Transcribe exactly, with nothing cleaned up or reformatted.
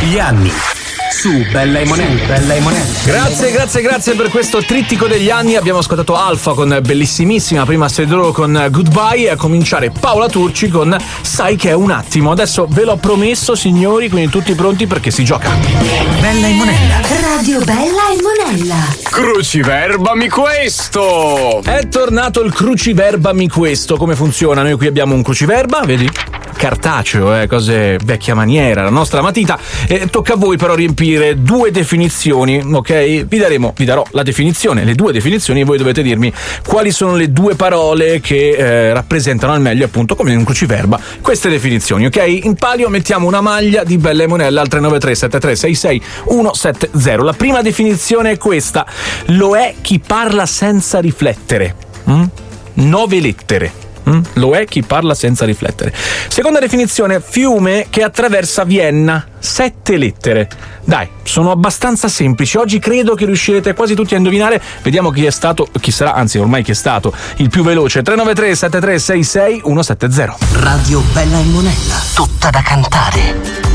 Gli anni su Bella e Monella. Bella e Monella. Grazie, grazie, grazie per questo trittico degli anni. Abbiamo ascoltato Alfa con bellissimissima prima serie loro con Goodbye, e a cominciare Paola Turci con Sai che è un attimo. Adesso ve l'ho promesso, signori, quindi tutti pronti perché si gioca. Bella e Monella. Radio Bella e Monella. Cruciverbami questo! È tornato il cruciverbami questo. Come funziona? Noi qui abbiamo un cruciverba, vedi? Cartaceo, eh, cose vecchia maniera, la nostra matita. Eh, tocca a voi però riempire due definizioni, ok? Vi daremo, vi darò la definizione, le due definizioni, e voi dovete dirmi quali sono le due parole che eh, rappresentano al meglio, appunto, come in un cruciverba, queste definizioni, ok? In palio mettiamo una maglia di Bella e Monella al tre nove tre sette tre sei sei uno sette zero. La prima definizione è questa: lo è chi parla senza riflettere. Mm? Nove lettere. Mm? Lo è chi parla senza riflettere. Seconda definizione: fiume che attraversa Vienna. Sette lettere. Dai, sono abbastanza semplici. Oggi credo che riuscirete quasi tutti a indovinare. Vediamo chi è stato, chi sarà, anzi ormai chi è stato il più veloce. tre nove tre sette tre sei sei uno sette zero. Radio Bella e Monella. Tutta da cantare.